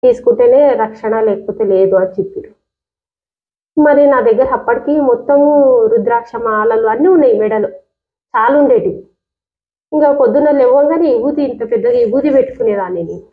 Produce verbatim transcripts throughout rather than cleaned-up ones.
తీసుకుంటేనే రక్షణ లేకపోతే లేదు అని చెప్పారు. మరి నా దగ్గర అప్పటికి మొత్తము రుద్రాక్ష మాలలు అన్నీ ఉన్నాయి మెడలో, చాలా ఉండేటివి. ఇంకా పొద్దున్న లేవగానే విభూతి, ఇంత పెద్దగా విభూతి పెట్టుకునేదాన్ని నేను.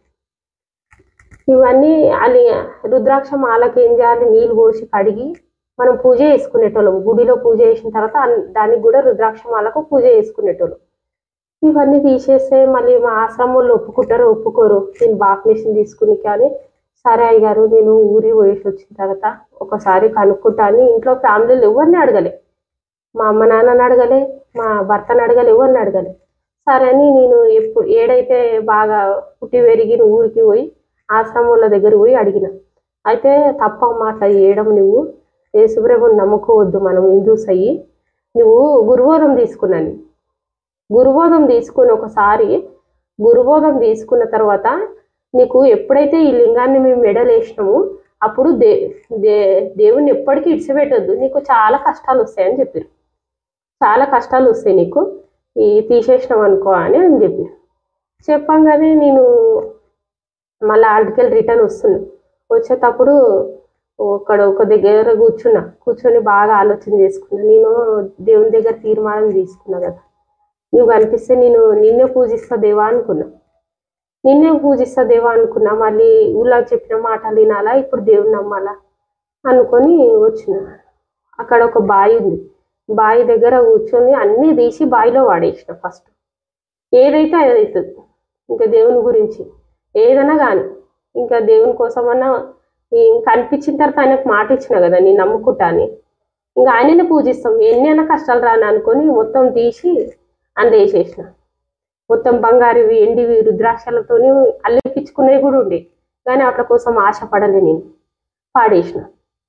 ఇవన్నీ అది రుద్రాక్ష మాలకి ఏం చేయాలి, నీళ్ళు పోసి కడిగి మనం పూజ చేసుకునేటోళ్ళం. గుడిలో పూజ చేసిన తర్వాత దానికి కూడా రుద్రాక్ష మాలకు పూజ చేసుకునేటోళ్ళం. ఇవన్నీ తీసేస్తే మళ్ళీ మా ఆశ్రమంలో ఒప్పుకుంటారో ఒప్పుకోరు, నేను బాప్టిజం తీసుకుని. కానీ సరే అయ్య గారు, నేను ఊరి పోయేసి వచ్చిన తర్వాత ఒకసారి కనుక్కుంటా అని ఇంట్లో ఫ్యామిలీలు ఎవరిని అడగలే, మా అమ్మ నాన్నని అడగలే, మా భర్తను అడగలే, ఎవరిని అడగలే. సరే అని నేను ఎప్పుడు ఏడైతే బాగా పుట్టి పెరిగిన ఊరికి పోయి ఆశ్రమంల దగ్గర పోయి అడిగిన. అయితే తప్పమ్మా అట్లా చేయడం, నువ్వు యేసుప్రభుని నమ్ముకోవద్దు, మనం హిందూస్ అయ్యి. నువ్వు గురుబోధం తీసుకున్నాను. గురుబోధం తీసుకుని ఒకసారి గురుబోధం తీసుకున్న తర్వాత నీకు ఎప్పుడైతే ఈ లింగాన్ని మేము మెడలేసినాము అప్పుడు దే దే దేవుణ్ణి ఎప్పటికీ ఇడిచిపెట్టొద్దు, నీకు చాలా కష్టాలు వస్తాయని చెప్పారు. చాలా కష్టాలు వస్తాయి నీకు ఈ తీసేసినాం అనుకో అని అని చెప్పి చెప్పంగానే నేను మళ్ళీ ఆర్టికల్ రిటర్న్ వస్తున్నా. వచ్చేటప్పుడు అక్కడ ఒక దగ్గర కూర్చున్నా. కూర్చొని బాగా ఆలోచన చేసుకున్నా. నేను దేవుని దగ్గర తీర్మానం తీసుకున్నా కదా, నువ్వు కనిపిస్తే నేను నిన్నే పూజిస్తా దేవా అనుకున్నా. నిన్నే పూజిస్తా దేవా అనుకున్నా. మళ్ళీ ఊళ్ళో చెప్పిన మాటలు వినాలా, ఇప్పుడు దేవుని నమ్మాలా అనుకొని వచ్చిన. అక్కడ ఒక బావి ఉంది. బావి దగ్గర కూర్చొని అన్నీ తీసి బావిలో వాడేసిన. ఫస్ట్ ఏదైతే అది అవుతుంది. ఇంకా దేవుని గురించి ఏదైనా కానీ ఇంకా దేవుని కోసమన్నా ఇంకా అనిపించిన తర్వాత ఆయనకు మాట ఇచ్చిన కదా, నేను నమ్ముకుంటా అని. ఇంకా ఆయననే పూజిస్తాం, ఎన్నైనా కష్టాలు రాని అనుకొని మొత్తం తీసి అందులో వేసేసిన. మొత్తం బంగారువి ఎండివి రుద్రాక్షలతో అల్లిపించుకునేవి కూడా ఉండే, కానీ వాటి కోసం ఆశపడలే నేను, పాడేసిన.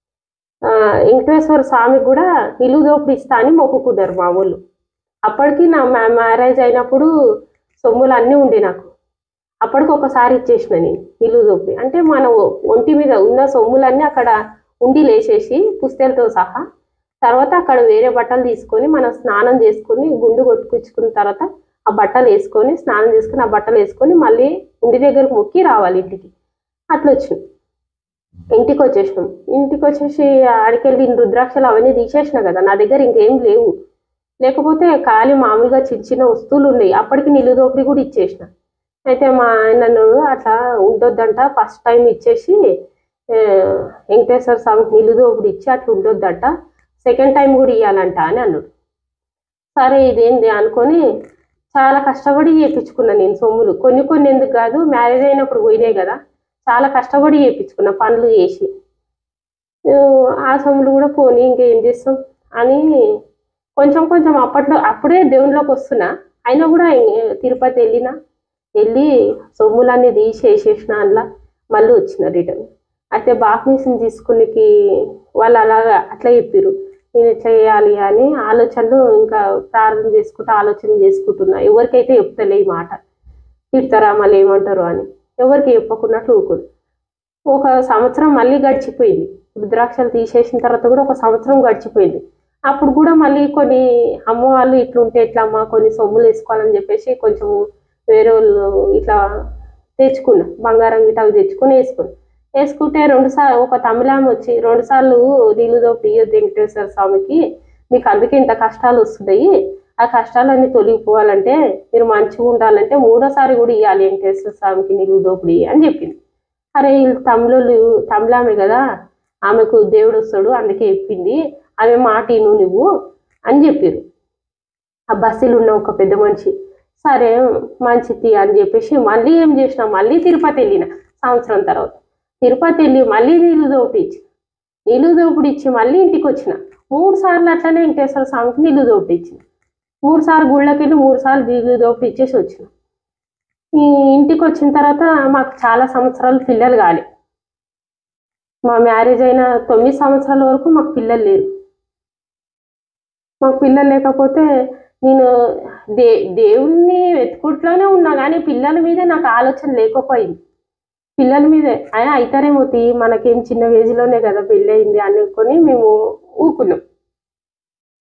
వెంకటేశ్వర స్వామికి కూడా ఇల్లు దోపిడి ఇస్తా అని మొక్కుకున్నారు మా వాళ్ళు. అప్పటికి నా మ్యారేజ్ అయినప్పుడు సొమ్ములు అన్నీ ఉండే నాకు. అప్పటికి ఒకసారి ఇచ్చేసిన నేను ఇల్లు దోపిడి. అంటే మన ఒంటి మీద ఉన్న సొమ్ములన్నీ అక్కడ ఉండి లేచేసి పుస్తెలతో సహా, తర్వాత అక్కడ వేరే బట్టలు తీసుకొని మనం స్నానం చేసుకొని గుండు కొట్టుకున్న తర్వాత ఆ బట్టలు వేసుకొని స్నానం చేసుకొని ఆ బట్టలు వేసుకొని మళ్ళీ ఇంటి దగ్గరకు మొక్కి రావాలి ఇంటికి. అట్లా వచ్చినాం. ఇంటికి వచ్చేసినాం. ఇంటికి వచ్చేసి ఆడికెళ్ళి రుద్రాక్షలు అవన్నీ తీసేసిన కదా, నా దగ్గర ఇంకేం లేవు. లేకపోతే ఖాళీ మామూలుగా చిన్న చిన్న వస్తువులు ఉన్నాయి. అప్పటికి నిలువు దోపిడి కూడా ఇచ్చేసిన. అయితే మా ఆయనను అట్లా ఉండొద్దంట, ఫస్ట్ టైం ఇచ్చేసి వెంకటేశ్వర స్వామికి నిలువు దోపిడి ఇచ్చి అట్లా ఉండొద్దంట, సెకండ్ టైం కూడా ఇవ్వాలంట అని అన్నాడు. సరే ఇదేంది అనుకొని చాలా కష్టపడి చేయించుకున్నా నేను సొమ్ములు. కొన్ని కొన్ని ఎందుకు కాదు, మ్యారేజ్ అయినప్పుడు పోయినాయి కదా, చాలా కష్టపడి చేయించుకున్నా పనులు చేసి. ఆ సొమ్ములు కూడా పోనీ ఇంకేం చేస్తాం అని కొంచెం కొంచెం అప్పట్లో అప్పుడే దేవునిలోకి వస్తున్నా. అయినా కూడా తిరుపతి వెళ్ళిన వెళ్ళి సొమ్ములన్నీ తీసి వేసేసిన. అందులో మళ్ళీ వచ్చిన రిటర్న్. అయితే బాప్టిజం తీసుకునికి వాళ్ళు అలాగా అట్లా చెప్పారు. నేను ఎట్లా చేయాలి అని ఆలోచనలు ఇంకా ప్రార్థన చేసుకుంటూ ఆలోచన చేసుకుంటున్నా. ఎవరికైతే చెప్తలే ఈ మాట, తిడతారా మళ్ళీ ఏమంటారు అని, ఎవరికి చెప్పకున్నట్లు ఊరుకోదు. ఒక సంవత్సరం మళ్ళీ గడిచిపోయింది. రుద్రాక్షలు తీసేసిన తర్వాత కూడా ఒక సంవత్సరం గడిచిపోయింది. అప్పుడు కూడా మళ్ళీ కొన్ని అమ్మ వాళ్ళు ఇట్లుంటే ఎట్లా అమ్మ, కొన్ని సొమ్ములు వేసుకోవాలని చెప్పేసి కొంచెం వేరే వాళ్ళు ఇట్లా తెచ్చుకున్నా, బంగారం గిట్ట అవి తెచ్చుకొని వేసుకున్నా. వేసుకుంటే రెండు సార్లు ఒక తమిళామె వచ్చి రెండు సార్లు నీళ్ళు దోపిడి ఇయ్యొద్దు వెంకటేశ్వర స్వామికి, మీకు అందుకే ఇంత కష్టాలు వస్తున్నాయి, ఆ కష్టాలన్నీ తొలగిపోవాలంటే మీరు మంచిగా ఉండాలంటే మూడోసారి కూడా ఇవ్వాలి వెంకటేశ్వర స్వామికి నీళ్ళు దోపిడి అని చెప్పింది. అరే వీళ్ళు తమిళోళ్ళు, తమిళామె కదా, ఆమెకు దేవుడు వస్తాడు అందుకే చెప్పింది, ఆమె మాట విను నువ్వు అని చెప్పారు ఆ బస్సులు ఉన్న ఒక పెద్ద మనిషి. సరే మంచిది అని చెప్పేసి మళ్ళీ ఏం చేసిన, మళ్ళీ తిరుపతి వెళ్ళిన. సంవత్సరం తర్వాత తిరుపతి వెళ్ళి మళ్ళీ నీళ్ళు దోపిడి ఇచ్చి నీళ్ళు దోపిడి ఇచ్చి మళ్ళీ ఇంటికి వచ్చిన. మూడు సార్లు అట్లనే వెంకటేశ్వర స్వామికి నీళ్ళు దోపిడి ఇచ్చిన. మూడు సార్లు గుళ్ళకి వెళ్ళి మూడు సార్లు నీళ్ళు దోపిడి ఇచ్చేసి వచ్చిన. ఈ ఇంటికి వచ్చిన తర్వాత మాకు చాలా సంవత్సరాలు పిల్లలు కాలే. మా మ్యారేజ్ అయిన తొమ్మిది సంవత్సరాల వరకు మాకు పిల్లలు లేరు. మాకు పిల్లలు లేకపోతే నేను దే దేవుణ్ణి వెతుకుట్లోనే ఉన్నా, కానీ పిల్లల మీద నాకు ఆలోచన లేకపోయింది. పిల్లల మీదే అయినా అవుతారేమో తీ, మనకేం చిన్న ఏజ్లోనే కదా పెళ్ళి అయింది అనుకొని మేము ఊకున్నాం.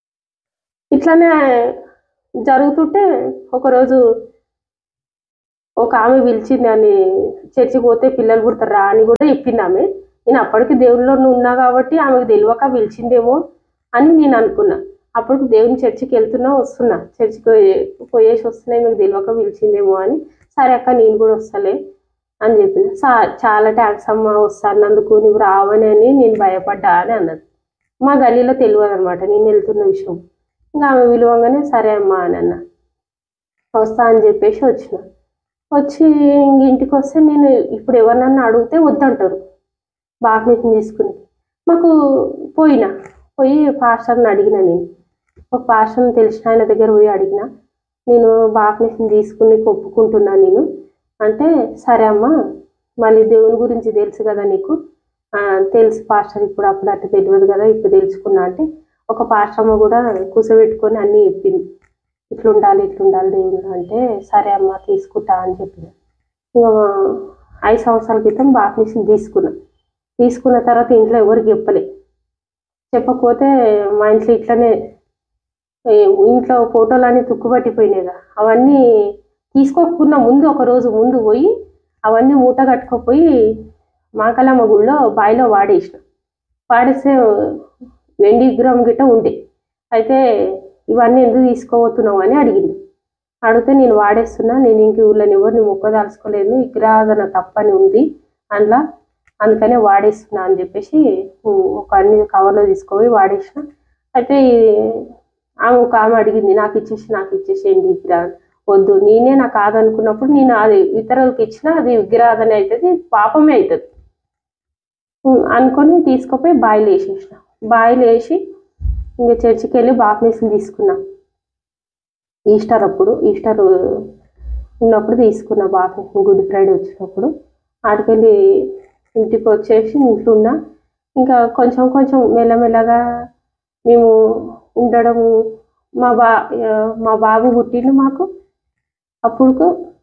ఇట్లానే జరుగుతుంటే ఒకరోజు ఒక ఆమె పిలిచింది అని చర్చికి పోతే పిల్లలు పుడతారు రా అని కూడా చెప్పింది ఆమె. నేను అప్పటికి దేవునిలో ఉన్నా కాబట్టి ఆమెకు తెలియక పిలిచిందేమో అని నేను అనుకున్నా. అప్పుడు దేవుని చర్చికి వెళ్తున్నా వస్తున్నా, చర్చికి పోయే- పోయేసి వస్తున్నాయి, మీకు తెలియక పిలిచిందేమో అని. సరే అక్క నేను కూడా వస్తలే అని చెప్పిన. సా చాలా ట్యాక్స్ అమ్మ వస్తానందుకు, నువ్వు రావని అని నేను భయపడ్డా అని అన్నది. మా గల్లీలో తెలియదు అనమాట నేను వెళ్తున్న విషయం. ఇంకా ఆమె విలువంగానే సరే అమ్మా అని అన్న. వస్తా అని చెప్పేసి వచ్చిన. వచ్చి ఇంక ఇంటికి వస్తే నేను ఇప్పుడు ఎవరినన్నా అడిగితే వద్దంటారు బాప్టిజం తీసుకుని. మాకు పోయినా పోయి పాస్టర్ని అడిగిన. నేను ఒక పాస్టర్ని తెలిసిన ఆయన దగ్గర పోయి అడిగిన, నేను బాప్టిజం తీసుకుని ఒప్పుకుంటున్నా నేను అంటే, సరే అమ్మా మళ్ళీ దేవుని గురించి తెలుసు కదా నీకు, "ఆ, తెలుసు పాస్టర్, ఇప్పుడు అప్పుడు అట్లా తెలియదు కదా, ఇప్పుడు తెలుసుకున్నా" అంటే ఒక పాస్టర్మ కూడా కూర్చోబెట్టుకొని అన్నీ చెప్పింది, ఇట్లా ఉండాలి ఇట్లా ఉండాలి దేవుడు అంటే. సరే అమ్మ తీసుకుంటా అని చెప్పిన. ఇంకా ఐదు సంవత్సరాల క్రితం బాప్టిజం తీసుకున్నా. తీసుకున్న తర్వాత ఇంట్లో ఎవరికి చెప్పలే. చెప్పకపోతే మా ఇంట్లో ఇట్లనే ఏ, ఇంట్లో ఫోటోలు అన్నీ తుక్కుపట్టిపోయినాయిగా, అవన్నీ తీసుకోకున్న ముందు ఒక రోజు ముందు పోయి అవన్నీ మూట కట్టుకోపోయి మాకలమ్మ గుళ్ళో బావిలో వాడేసిన. వాడేస్తే వెండి విగ్రహం గిట్ట ఉండే. అయితే ఇవన్నీ ఎందుకు తీసుకోబోతున్నావు అని అడిగింది. అడిగితే నేను వాడేస్తున్నా, నేను ఇంక ఊళ్ళని ఎవరిని మొక్కదాల్చుకోలేదు, విగ్రహాధన తప్పని ఉంది అందులో, అందుకనే వాడేస్తున్నా అని చెప్పేసి ఒక అన్ని కవర్లో తీసుకుపోయి వాడేసిన. అయితే ఆమె ఒక ఆమె అడిగింది, నాకు ఇచ్చేసి నాకు ఇచ్చేసేయండి విగ్రహం. వద్దు, నేనే నాకు కాదనుకున్నప్పుడు నేను అది ఇతరులకు ఇచ్చినా అది విగ్రహాధన అవుతుంది, పాపమే అవుతుంది అనుకొని తీసుకుపోయి బాయిలు వేసేసిన. బాయిలు వేసి ఇంకా చర్చికి వెళ్ళి బాప్టిజం తీసుకున్నా. ఈస్టర్ అప్పుడు ఈస్టర్ ఉన్నప్పుడు తీసుకున్నా బాప్టిజం, గుడ్ ఫ్రైడే వచ్చినప్పుడు. ఆడికెళ్ళి ఇంటికి వచ్చేసి ఇంట్లో ఉన్నా. ఇంకా కొంచెం కొంచెం మెల్లమెల్లగా మేము ఉండడము. మా బా మా బాబు పుట్టిండు మాకు. అప్పుడు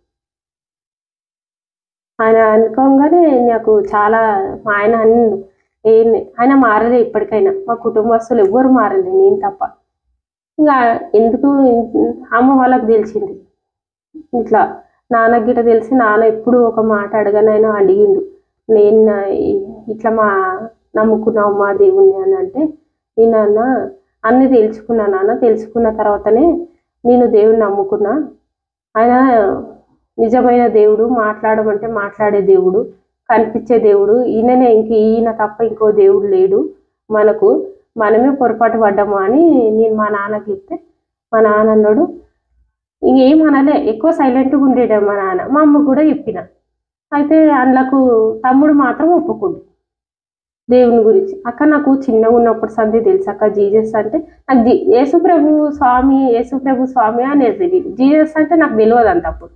ఆయన అనుకోగానే నాకు చాలా, మా ఆయన అన్ని ఏం ఆయన మారలే ఇప్పటికైనా, మా కుటుంబస్తులు ఎవ్వరు మారలే, నేను తప్ప. ఇంకా ఎందుకు అమ్మ వాళ్ళకి తెలిసింది ఇట్లా, నాన్నకి గిట్ట తెలిసి నాన్న ఎప్పుడు ఒక మాట అడగనైనా అడిగిండు, నేను ఇట్లా మా నమ్ముకున్నావు మా దేవుణ్ణి అని అంటే, నేను అన్న అన్ని తెలుసుకున్నా నాన్న, తెలుసుకున్న తర్వాతనే నేను దేవుణ్ణి నమ్ముకున్నా. ఆయన నిజమైన దేవుడు, మాట్లాడమంటే మాట్లాడే దేవుడు, కనిపించే దేవుడు, ఈయననే, ఇంక ఈయన తప్ప ఇంకో దేవుడు లేడు మనకు, మనమే పొరపాటు పడ్డాము అని నేను మా నాన్నకి చెప్తే, మా నాన్న అన్నాడు, ఇంకేం అనలే, ఎక్కువ సైలెంట్గా ఉండేట మా నాన్న. మా అమ్మ కూడా చెప్పిన. అయితే అందులోకు తమ్ముడు మాత్రం ఒప్పుకుండు దేవుని గురించి. అక్క నాకు చిన్నగా ఉన్నప్పుడు సంధి తెలుసు అక్క, జీజస్ అంటే నాకు జీ యేసు ప్రభు స్వామి యేసు ప్రభు స్వామి అనేది తెలియదు, జీజస్ అంటే నాకు తెలియదు అంత. అప్పుడు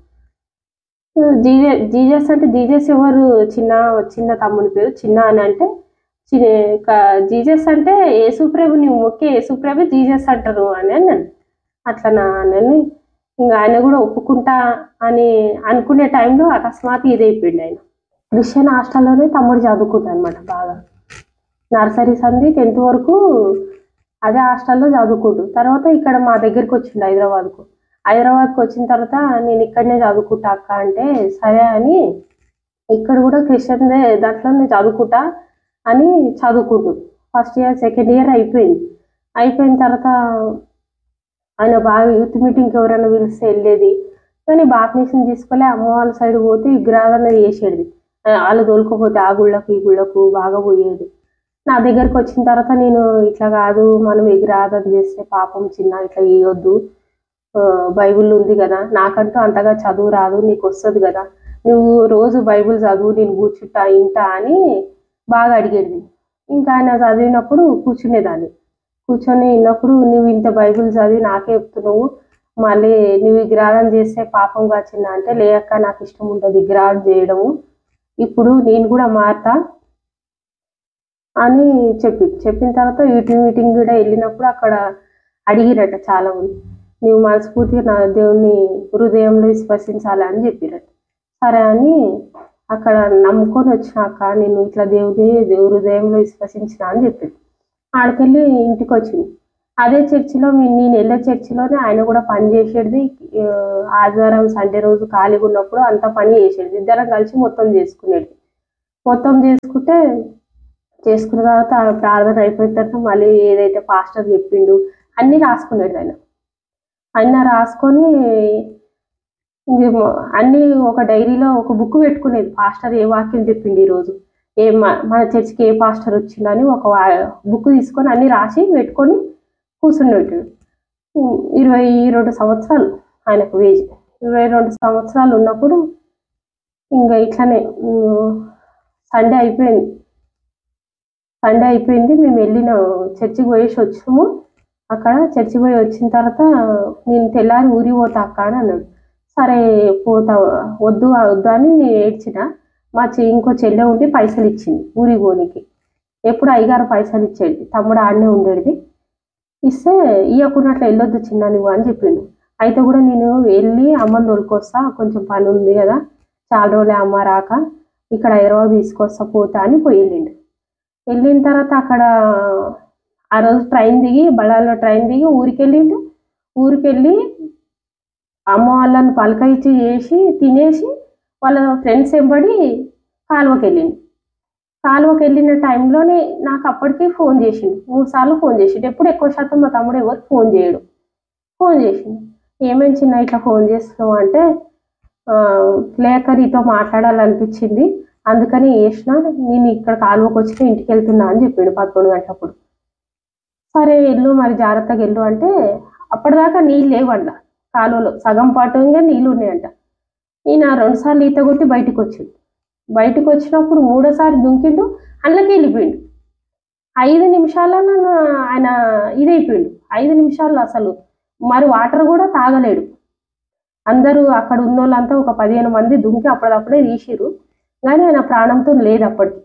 జీజే జీజస్ అంటే జీజస్ ఎవరు, చిన్న చిన్న తమ్ముని పేరు చిన్న అని అంటే, జీజస్ అంటే యేసు ప్రభు, నువ్వు మొక్కే యేసు ప్రభు జీజస్ అంటారు అని అన్నాను. అట్లా అని ఇంకా ఆయన కూడా ఒప్పుకుంటా అని అనుకునే టైంలో అకస్మాత్ ఇదైపోయింది. ఆయన క్రిస్టియన్ హాస్టల్లోనే తమ్ముడు చదువుకుంటా అనమాట బాగా, నర్సరీ సంది టెన్త్ వరకు అదే హాస్టల్లో చదువుకుంటు. తర్వాత ఇక్కడ మా దగ్గరికి వచ్చిండు హైదరాబాద్కు. హైదరాబాద్కి వచ్చిన తర్వాత నేను ఇక్కడనే చదువుకుంటా అక్క అంటే, సరే అని ఇక్కడ కూడా క్రిస్టియన్ దాంట్లోనే చదువుకుంటా అని చదువుకుంటు. ఫస్ట్ ఇయర్ సెకండ్ ఇయర్ అయిపోయింది. అయిపోయిన తర్వాత ఆయన బాగా యూత్ మీటింగ్కి ఎవరైనా పిలిస్తే వెళ్ళేది, కానీ బాప్టిజం తీసుకోలే. అమ్మ వాళ్ళ సైడ్ పోతే విగ్రహాధన చేసేది, వాళ్ళు తోలుకపోతే ఆ గుళ్ళకు ఈ గుళ్ళకు బాగా పోయేది. నా దగ్గరకు వచ్చిన తర్వాత నేను ఇట్లా కాదు, మనం విగ్రహాధన చేస్తే పాపం చిన్న, ఇట్లా చేయొద్దు, బైబిల్ ఉంది కదా, నాకంటూ అంతగా చదువు రాదు, నీకు వస్తుంది కదా, నువ్వు రోజు బైబిల్ చదువు, నేను కూర్చుంటా ఇంటా అని బాగా అడిగేది. ఇంకా ఆయన చదివినప్పుడు కూర్చునేదాన్ని. కూర్చొని విన్నప్పుడు, నువ్వు ఇంత బైబిల్ చదివి నాకే చెప్తున్నావు, మళ్ళీ నువ్వు విగ్రహాధన చేస్తే పాపం కాచిన్న అంటే, లేక నాకు ఇష్టం ఉంటుంది విగ్రహాలు చేయడము, ఇప్పుడు నేను కూడా మారతా అని చెప్పి చెప్పిన తర్వాత యూత్ మీటింగ్ కూడా వెళ్ళినప్పుడు అక్కడ అడిగిరట చాలా మంది, నువ్వు మనస్ఫూర్తిగా నా దేవుని హృదయంలో విశ్వసించాలి అని చెప్పిరట. సరే అని అక్కడ నమ్ముకొని వచ్చినాక నేను ఇట్లా దేవుని దేవు హృదయంలో విశ్వసించిన అని చెప్పింది. ఆడికెళ్ళి ఇంటికి వచ్చింది. అదే చర్చిలో మీ- నేను వెళ్ళే చర్చిలోనే ఆయన కూడా పని చేసేది. ఆ, ఆదివారం సండే రోజు ఖాళీగా ఉన్నప్పుడు అంత పని చేసేది. ఇద్దరం కలిసి మొత్తం చేసుకునేది. మొత్తం చేసుకుంటే చేసుకున్న తర్వాత ఆ ప్రార్థన అయిపోయిన తర్వాత మళ్ళీ ఏదైతే పాస్టర్ చెప్పిండు అన్నీ రాసుకునేది ఆయన. అన్న రాసుకొని ఇంకేమో అన్ని ఒక డైరీలో ఒక బుక్ పెట్టుకునేది. పాస్టర్ ఏ వాక్యం చెప్పిండు ఈరోజు, ఏ మ- మన చర్చికి ఏ పాస్టర్ వచ్చిందని ఒక బుక్ తీసుకొని అన్ని రాసి పెట్టుకొని కూర్చున్నట్టు. ఇరవై రెండు సంవత్సరాలు ఆయనకు వేజ్. ఇరవై రెండు సంవత్సరాలు ఉన్నప్పుడు ఇంకా ఇట్లానే సండే అయిపోయింది. సండే అయిపోయింది మేము వెళ్ళిన చర్చికి పోయేసి వచ్చాము. అక్కడ చర్చికి పోయి వచ్చిన తర్వాత నేను తెల్లారి ఊరి పోతా అక్క అని అన్నాడు. సరే పోతా, వద్దు వద్దు అని నేను ఏడ్చిన. మా చె ఇంకో చెల్లె ఉండి పైసలు ఇచ్చింది ఊరి పోనీకి. ఎప్పుడు అయ్యగారు పైసలు ఇచ్చేది, తమ్ముడు ఆడనే ఉండేది. ఇస్తే ఇవ్వకున్నట్లు వెళ్ళొద్దు చిన్న నువ్వు అని చెప్పిండు. అయితే కూడా నేను వెళ్ళి అమ్మని తోలుకొస్తా, కొంచెం పని ఉంది కదా, చాలా రోజులే అమ్మ రాక, ఇక్కడ హైదరాబాద్ తీసుకొస్తా పోతా అని పోయి వెళ్ళిండు. వెళ్ళిన తర్వాత అక్కడ ఆ రోజు ట్రైన్ దిగి బళ్ళారిలో ట్రైన్ దిగి ఊరికి వెళ్ళిండు. ఊరికి వెళ్ళి అమ్మ వాళ్ళని పలకరించి చేసి తినేసి వాళ్ళ ఫ్రెండ్స్ వెంబడి కాలువకి వెళ్ళిండు. కాలువకి వెళ్ళిన టైంలోనే నాకు అప్పటికే ఫోన్ చేసిండు. మూడు సార్లు ఫోన్ చేసిండు. ఎప్పుడు ఎక్కువ శాతం మా తమ్ముడు ఎవరు ఫోన్ చేయడు. ఫోన్ చేసిండు. ఏమేమి చిన్న ఇట్లా ఫోన్ చేస్తున్నావు అంటే, "ఆ, లేక నీతో మాట్లాడాలనిపించింది, అందుకని చేసిన, నేను ఇక్కడ కాలువకి వచ్చి ఇంటికి వెళ్తున్నా" అని చెప్పిండు పదకొండు గంటలప్పుడు. సరే వెళ్ళు మరి జాగ్రత్తగా వెళ్ళు అంటే, అప్పటిదాకా నీళ్ళు లేవంట కాలువలో, సగం పాటుగా నీళ్ళు ఉన్నాయంట. ఈయన రెండుసార్లు ఈత కొట్టి బయటకు వచ్చిండు. బయటకు వచ్చినప్పుడు మూడోసారి దుంకిండు, అందులోకి వెళ్ళిపోయిండు. ఐదు నిమిషాలలో ఆయన ఇదైపోయిండు. ఐదు నిమిషాల్లో అసలు మరి వాటర్ కూడా తాగలేడు. అందరూ అక్కడ ఉన్న వాళ్ళంతా ఒక పదిహేను మంది దుంకి అప్పటిదప్పుడే తీసిరు, కానీ ఆయన ప్రాణంతో లేదు అప్పటికి.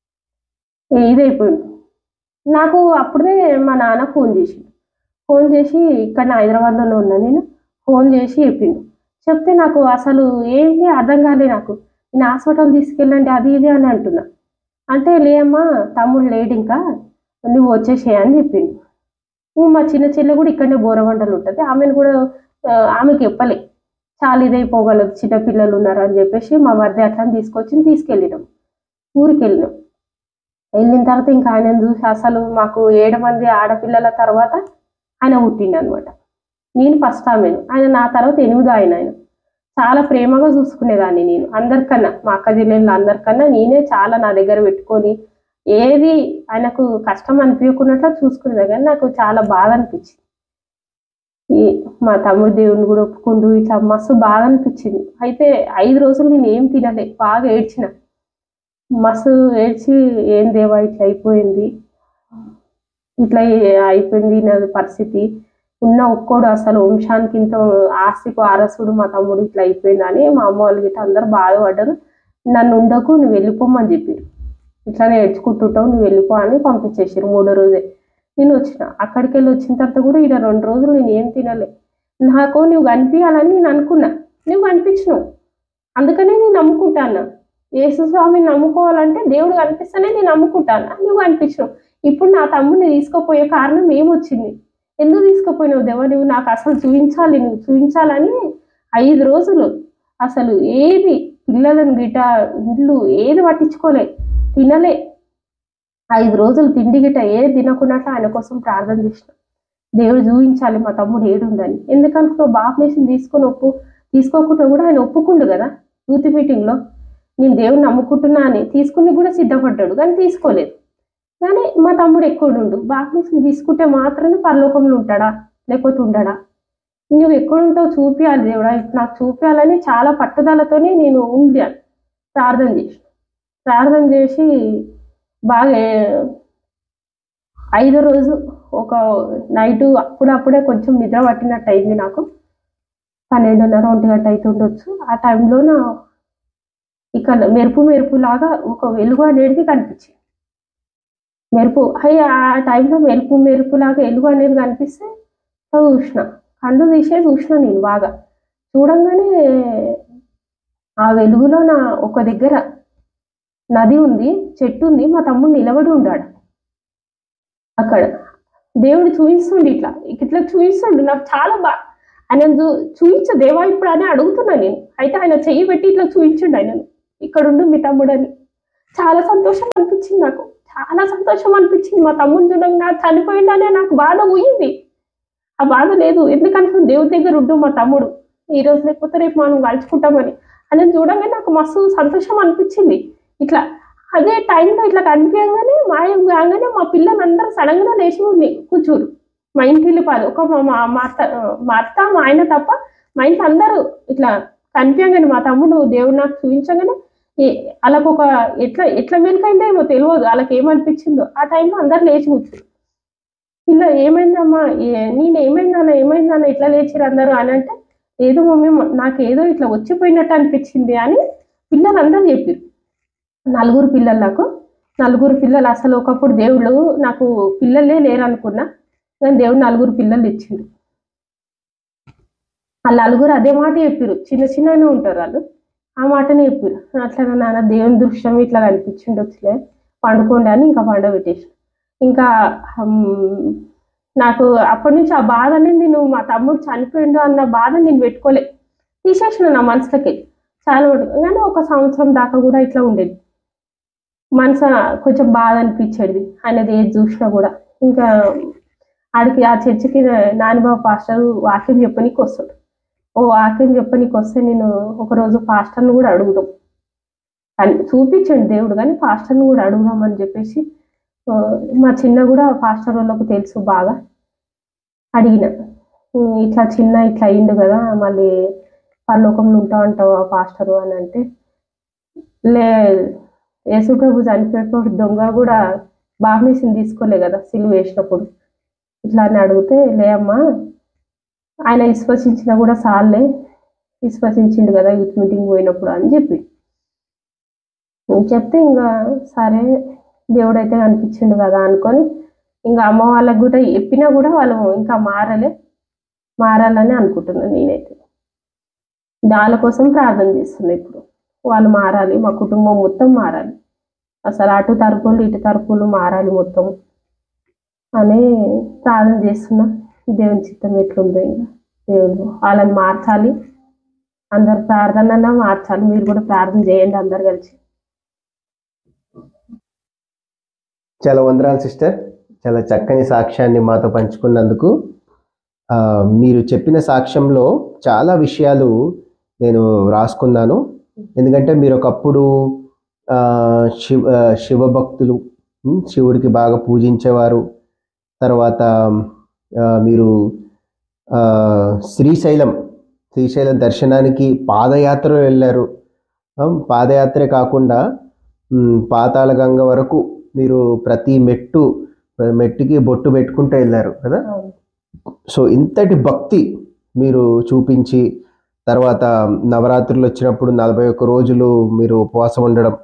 ఇదైపోయిండు. నాకు అప్పుడే మా నాన్న ఫోన్ చేసిండు. ఫోన్ చేసి ఇక్కడ నా హైదరాబాద్లోనే ఉన్నా నేను, ఫోన్ చేసి చెప్పిండు. చెప్తే నాకు అసలు ఏంటి అర్థం కాలే. నాకు నేను హాస్పిటల్ తీసుకెళ్ళండి అది ఇది అని అంటున్నా. అంటే లేమ్మా తమ్ముడు లేడు ఇంకా, నువ్వు వచ్చేసేయ్ అని చెప్పిండు. నువ్వు మా చిన్న చెల్లె కూడా ఇక్కడనే బోరవండలు ఉంటుంది, ఆమెను కూడా ఆ, ఆమెకి చెప్పలే, చాలా ఇదైపోగలదు చిన్న పిల్లలు ఉన్నారు అని చెప్పేసి మా మరిది అట్లా తీసుకొచ్చి తీసుకెళ్ళినాం. ఊరికి వెళ్ళినాం. వెళ్ళిన తర్వాత ఇంకా ఆయన చూసి అసలు మాకు ఏడు మంది ఆడపిల్లల తర్వాత ఆయన పుట్టిండు అనమాట. నేను ఫస్ట్ ఆమెను, ఆయన నా తర్వాత ఎనిమిదో ఆయన. ఆయన చాలా ప్రేమగా చూసుకునేదాన్ని నేను అందరికన్నా, మా అక్క జిల్లెళ్ళు అందరికన్నా నేనే చాలా నా దగ్గర పెట్టుకొని ఏది ఆయనకు కష్టం అనిపించకున్నట్లు చూసుకునేది. కానీ నాకు చాలా బాధ అనిపించింది. ఈ మా తమ్ముడు దేవుని కూడా ఒప్పుకుంటూ ఇట్లా మస్తు బాధ అనిపించింది. అయితే ఐదు రోజులు నేను ఏం తినలే, బాగా ఏడ్చిన, మస్తు ఏడ్చి ఏం దేవా ఇట్లా అయిపోయింది, ఇట్లా అయిపోయింది నా పరిస్థితి, ఉన్న ఒక్కోడు అసలు వంశానికి ఇంత ఆస్తికి వారసుడు మా తమ్ముడు ఇట్లా అయిపోయింది అని మా అమ్మ వాళ్ళు గిట్ట అందరు బాధపడ్డారు. నన్ను ఉండకు, నువ్వు వెళ్ళిపోమని చెప్పారు. ఇట్లానే ఏడ్చుకుంటుంటావు, నువ్వు వెళ్ళిపో అని పంపించేసారు మూడో రోజే. నేను వచ్చిన, అక్కడికి వెళ్ళి వచ్చిన తర్వాత కూడా ఈడ రెండు రోజులు నేను ఏం తినలే. నాకు నువ్వు కనిపించాలని నేను అనుకున్నా, నువ్వు కనిపించినావు, అందుకనే నేను నమ్ముకుంటాను. యేసుస్వామిని నమ్ముకోవాలంటే దేవుడు కనిపిస్తేనే నేను నమ్ముకుంటాను, నువ్వు కనిపించినావు. ఇప్పుడు నా తమ్ముడిని తీసుకుపోయే కారణం ఏమొచ్చింది, ఎందుకు తీసుకుపోయినావు దేవా, నువ్వు నాకు అసలు చూపించాలి, నువ్వు చూపించాలని ఐదు రోజులు అసలు ఏది పిల్లలను గిట ఇల్లు ఏది పట్టించుకోలే, తినలే. ఐదు రోజులు తిండి గిట ఏది తినకున్నట్టు ఆయన కోసం ప్రార్థన చేసిన. దేవుడు చూపించాలి మా తమ్ముడు ఏడుందని. ఎందుకంటే బాప్టిజం తీసుకొని ఒప్పు తీసుకోకుండా కూడా ఆయన ఒప్పుకుండు కదా యూత్ మీటింగ్లో, నేను దేవుని నమ్ముకుంటున్నా అని తీసుకుని కూడా సిద్ధపడ్డాడు, కానీ తీసుకోలేదు. కానీ మా తమ్ముడు ఎక్కువ బాప్టిజం తీసుకుంటే మాత్రమే పరలోకంలో ఉంటాడా లేకపోతే ఉండడా, నువ్వు ఎక్కడుంటావు చూపించాలి దేవుడా, ఇప్పుడు నాకు చూపించాలని చాలా పట్టుదలతోనే నేను ఉంది ప్రార్థన చేసి ప్రార్థన చేసి బాగా ఐదో రోజు ఒక నైటు అప్పుడప్పుడే కొంచెం నిద్ర పట్టినట్టు అయింది నాకు. పన్నెండున్నర ఒంటి గంట అయితే ఉండొచ్చు. ఆ టైంలో నా ఇక్కడ మెరుపు మెరుపు లాగా ఒక వెలుగు అనేది కనిపించింది. మెరుపు అయ్యి ఆ టైంలో మెరుపు మెరుపు లాగా వెలుగు అనేది కనిపిస్తే చూసిన, కళ్ళు తీసే చూసిన. నేను బాగా చూడంగానే ఆ వెలుగులో నా ఒక దగ్గర నది ఉంది, చెట్టు ఉంది, మా తమ్ముడు నిలబడి ఉన్నాడు అక్కడ. దేవుడు చూపిస్తుండు ఇట్లా ఇట్లా చూపిస్తుండు నాకు చాలా బా ఆయన చూ చూపించు దేవా ఇప్పుడు అని అడుగుతున్నా నేను. అయితే ఆయన చెయ్యి పెట్టి ఇట్లా చూపించండు ఆయనను, ఇక్కడ ఉండు మీ తమ్ముడు అని. చాలా సంతోషం అనిపించింది నాకు, చాలా సంతోషం అనిపించింది. మా తమ్ముడు చూడంగా చనిపోయిందనే నాకు బాధ పోయింది. ఆ బాధ లేదు, ఎందుకంటే దేవుడి దగ్గర ఉండు మా తమ్ముడు, ఈ రోజు లేకపోతే రేపు మనం కలుసుకుంటామని. ఆయన చూడగానే నాకు మస్తు సంతోషం అనిపించింది. ఇట్లా అదే టైంలో ఇట్లా కనిపించగానే మాయం కాగానే మా పిల్లలందరూ సడన్ గా లేచి ఉంది కూర్చోరు. మా ఇంటి పాదు ఒక మా మా అత్త మా అత్త మా ఆయన తప్ప మా ఇంట్లో అందరూ ఇట్లా కనిపించగానే మా తమ్ముడు దేవుడు నాకు చూపించగానే వాళ్ళకు ఒక ఎట్లా ఎట్లా మెలకైందో ఏమో తెలియదు, వాళ్ళకి ఏమనిపించిందో. ఆ టైంలో అందరు లేచి కూర్చోరు. పిల్ల ఏమైందమ్మా, నేను ఏమైందన్న ఏమైందన్న ఇట్లా లేచిరు అందరూ అని అంటే, ఏదో మమ్మీ నాకు ఏదో ఇట్లా వచ్చిపోయినట్టు అనిపించింది అని పిల్లలందరూ చెప్పారు. నలుగురు పిల్లలు, నాకు నలుగురు పిల్లలు. అసలు ఒకప్పుడు దేవుడు నాకు పిల్లలే లేరు అనుకున్నా, కానీ దేవుడు నలుగురు పిల్లలు ఇచ్చిండు. వాళ్ళు నలుగురు అదే మాట చెప్పారు, చిన్న చిన్ననే ఉంటారు వాళ్ళు, ఆ మాటనే చెప్పారు. అట్లా నాన్న దేవుని దృశ్యం ఇట్లా కనిపించిండు, వచ్చలే పండుకోండి అని ఇంకా పండబెట్టేసి. ఇంకా నాకు అప్పటి నుంచి ఆ బాధ అనేది, నేను మా తమ్ముడు చనిపోయిండు అన్న బాధ నేను పెట్టుకోలే, తీసేసిన నా మనసులకి చాలా ఉంటుంది. కానీ ఒక సంవత్సరం దాకా కూడా ఇట్లా ఉండేది, మనసు కొంచెం బాధ అనిపించేది ఆయనది ఏది చూసినా కూడా. ఇంకా ఆడికి ఆ చర్చికి నానిబాబు పాస్టర్ వాక్యం చెప్పనీకి వస్తాడు. ఓ వాక్యం చెప్పనీకి వస్తే నేను ఒకరోజు పాస్టర్ని కూడా అడుగుదాం అని చూపించండి దేవుడు, కానీ పాస్టర్ని కూడా అడుగుదామని చెప్పేసి మా చిన్న కూడా పాస్టర్ వాళ్ళకు తెలుసు బాగా, అడిగిన ఇట్లా చిన్న ఇట్లా అయిండు కదా, మళ్ళీ పరలోకంలో ఉంటా అంటావు ఆ పాస్టరు అని అంటే, లే యేసుప్రభు చనిపోయినప్పుడు దొంగ కూడా బాప్టిజం తీసుకోలే కదా సిలువ వేసినప్పుడు, ఇట్లా అని అడిగితే, లే అమ్మా ఆయన విశ్వసించినా కూడా సార్లే, విశ్వసించిండు కదా యూత్ మీటింగ్ పోయినప్పుడు అని చెప్పి చెప్తే, ఇంకా సరే దేవుడు అయితే కనిపించిండు కదా అనుకొని ఇంకా అమ్మ వాళ్ళకి కూడా చెప్పినా కూడా వాళ్ళు ఇంకా మారలే, మారాలని అనుకుంటున్నాను నేనైతే. వాళ్ళ కోసం ప్రార్థన చేస్తున్నా ఇప్పుడు, వాళ్ళు మారాలి, మా కుటుంబం మొత్తం మారాలి, అసలు అటు తరపులు ఇటు తరపులు మారాలి మొత్తం అని ప్రార్థన చేస్తున్నా. దేవుని చిత్తం ఎట్లుందో ఇంకా దేవుడు వాళ్ళని మార్చాలి, అందరు ప్రార్థన మార్చాలి. మీరు కూడా ప్రార్థన చేయండి అందరు కలిసి. చాలా వందనాలు సిస్టర్, చాలా చక్కని సాక్ష్యాన్ని మాతో పంచుకున్నందుకు. మీరు చెప్పిన సాక్ష్యంలో చాలా విషయాలు నేను రాసుకున్నాను, ఎందుకంటే మీరు ఒకప్పుడు శివ శివభక్తులు, శివుడికి బాగా పూజించేవారు. తర్వాత మీరు శ్రీశైలం శ్రీశైలం దర్శనానికి పాదయాత్రలో వెళ్ళారు. పాదయాత్రే కాకుండా పాతాళ గంగ వరకు మీరు ప్రతి మెట్టు మెట్టుకి బొట్టు పెట్టుకుంటూ వెళ్ళారు కదా. సో ఇంతటి భక్తి మీరు చూపించి, తర్వాత నవరాత్రులు వచ్చినప్పుడు నలభై ఒక్క రోజులు మీరు ఉపవాసం ఉండడం,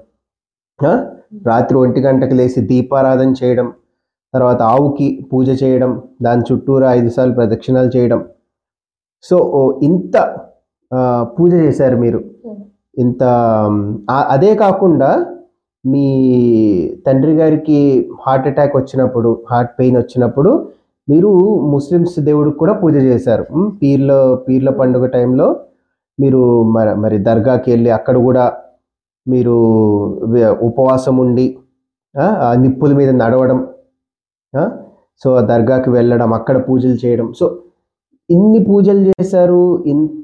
రాత్రి ఒంటి గంటకు లేచి దీపారాధన చేయడం, తర్వాత ఆవుకి పూజ చేయడం, దాని చుట్టూరా ఐదు సార్లు ప్రదక్షిణాలు చేయడం. సో ఇంత పూజ చేశారు మీరు. ఇంత అదే కాకుండా మీ తండ్రి గారికి హార్ట్ అటాక్ వచ్చినప్పుడు, హార్ట్ పెయిన్ వచ్చినప్పుడు మీరు ముస్లిమ్స్ దేవుడికి కూడా పూజ చేశారు. పీర్ల పీర్ల పండుగ టైంలో మీరు మరి మరి దర్గాకి వెళ్ళి అక్కడ కూడా మీరు ఉపవాసం ఉండి ఆ నిప్పుల మీద నడవడం, సో ఆ దర్గాకి వెళ్ళడం, అక్కడ పూజలు చేయడం. సో ఇన్ని పూజలు చేశారు, ఇంత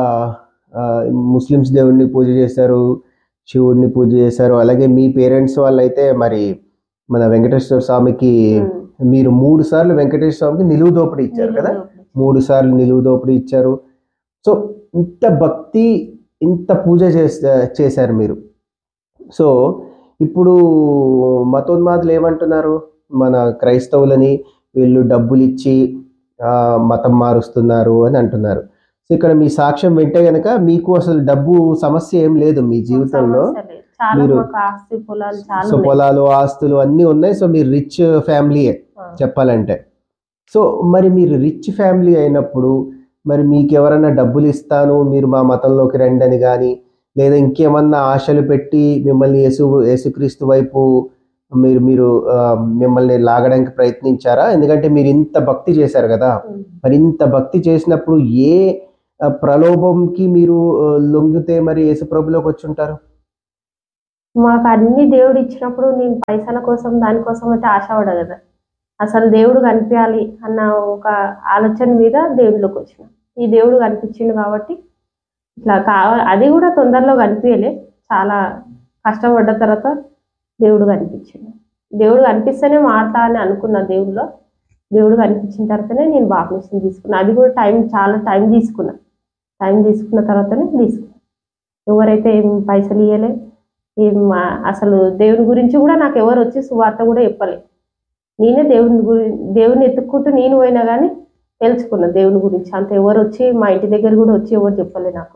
ముస్లిమ్స్ దేవుడిని పూజ చేశారు, శివుడిని పూజ చేశారు. అలాగే మీ పేరెంట్స్ వాళ్ళైతే మరి మన వెంకటేశ్వర స్వామికి మీరు మూడు సార్లు వెంకటేశ్వర స్వామికి నిలువు దోపిడీ ఇచ్చారు కదా, మూడు సార్లు నిలువు దోపిడీ ఇచ్చారు. సో ఇంత భక్తి, ఇంత పూజ చేసే చేశారు మీరు. సో ఇప్పుడు మతోన్మాదులు ఏమంటున్నారు, మన క్రైస్తవులని వీళ్ళు డబ్బులు ఇచ్చి మతం మారుస్తున్నారు అని అంటున్నారు. సో ఇక్కడ మీ సాక్ష్యం వింటే కనుక మీకు అసలు డబ్బు సమస్య ఏం లేదు మీ జీవితంలో. మీరు సో పొలాలు ఆస్తులు అన్నీ ఉన్నాయి. సో మీరు రిచ్ ఫ్యామిలీయే చెప్పాలంటే. సో మరి మీరు రిచ్ ఫ్యామిలీ అయినప్పుడు మరి మీకు ఎవరైనా డబ్బులు ఇస్తాను మీరు మా మతంలోకి రండి అని కానీ, లేదా ఇంకేమన్నా ఆశలు పెట్టి మిమ్మల్ని యేసు యేసుక్రీస్తు వైపు మీరు మీరు ఆ, మిమ్మల్ని లాగడానికి ప్రయత్నించారా? ఎందుకంటే మీరు ఇంత భక్తి చేశారు కదా, మరి ఇంత భక్తి చేసినప్పుడు ఏ ఆ, ప్రలోభంకి మీరు ఆ, లొంగితే మరి యేసుప్రభులోకి వచ్చి ఉంటారు? మాకు అన్ని దేవుడు ఇచ్చినప్పుడు నేను పైసల కోసం దానికోసం అయితే ఆశపడ కదా. అసలు దేవుడు కనిపించాలి అన్న ఒక ఆలోచన మీద దేవుడిలోకి వచ్చిన. ఈ దేవుడు కనిపించిండు కాబట్టి ఇట్లా కావాలి. అది కూడా తొందరలో కనిపించలే, చాలా కష్టపడ్డ తర్వాత దేవుడు కనిపించిండు. దేవుడు కనిపిస్తేనే మారుతా అని అనుకున్న దేవుడిలో. దేవుడు కనిపించిన తర్వాతనే నేను బాప్టిజం తీసుకున్నా. అది కూడా టైం చాలా టైం తీసుకున్నా. టైం తీసుకున్న తర్వాతనే తీసుకున్నా. ఎవరైతే ఏం పైసలు ఇవ్వలే, ఏం ఆ- అసలు దేవుని గురించి కూడా నాకు ఎవరు వచ్చి సువార్త కూడా చెప్పలే. నేనే దేవుని గురి దేవుని ఎత్తుక్కుంటూ నేను పోయినా కానీ తెలుసుకున్నా దేవుని గురించి. అంత ఎవరు వచ్చి మా ఇంటి దగ్గర కూడా వచ్చి ఎవరు చెప్పలే నాకు.